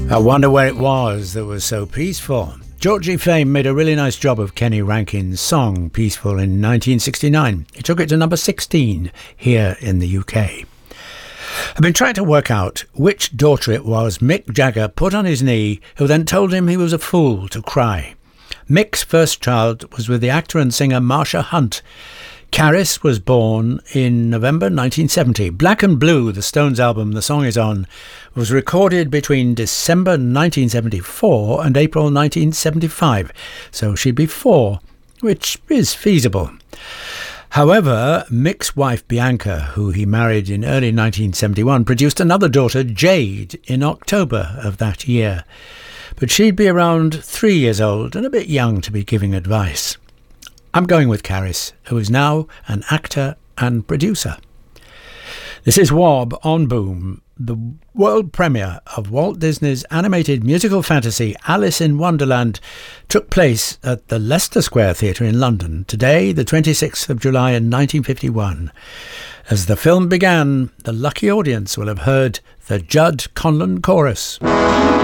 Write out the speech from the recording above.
I wonder where it was that was so peaceful. Georgie Fame made a really nice job of Kenny Rankin's song Peaceful in 1969. He took it to number 16 here in the UK. I've been trying to work out which daughter it was Mick Jagger put on his knee who then told him he was a fool to cry. Mick's first child was with the actor and singer Marsha Hunt. Caris was born in November 1970. Black and Blue, the Stones album the song is on, was recorded between December 1974 and April 1975, so she'd be 4, which is feasible. However, Mick's wife Bianca, who he married in early 1971, produced another daughter, Jade, in October of that year. But she'd be around 3 years old and a bit young to be giving advice. I'm going with Caris, who is now an actor and producer. This is Wob on Boom, the world premiere of Walt Disney's animated musical fantasy Alice in Wonderland took place at the Leicester Square Theatre in London today, the 26th of July in 1951. As the film began, the lucky audience will have heard the Judd Conlon chorus.